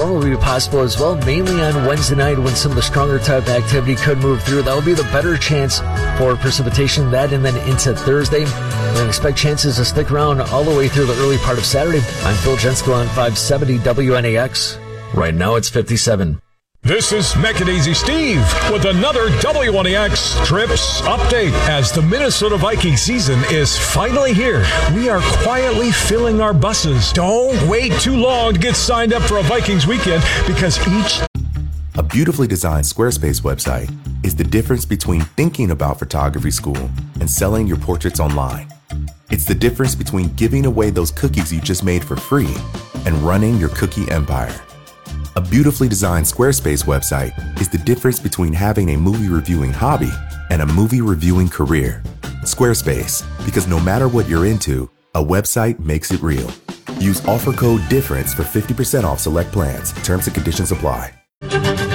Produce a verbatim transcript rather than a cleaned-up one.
storm will be possible as well, mainly on Wednesday night when some of the stronger type activity could move through. That will be the better chance for precipitation, that and then into Thursday. And expect chances to stick around all the way through the early part of Saturday. I'm Phil Jensko on five seventy W N A X. Right now it's fifty-seven. This is Mechanizy Steve with another W N A X Trips update. As the Minnesota Viking season is finally here, we are quietly filling our buses. Don't wait too long to get signed up for a Vikings weekend, because each... A beautifully designed Squarespace website is the difference between thinking about photography school and selling your portraits online. It's the difference between giving away those cookies you just made for free and running your cookie empire. A beautifully designed Squarespace website is the difference between having a movie reviewing hobby and a movie reviewing career. Squarespace, because no matter what you're into, a website makes it real. Use offer code DIFFERENCE for fifty percent off select plans. Terms and conditions apply.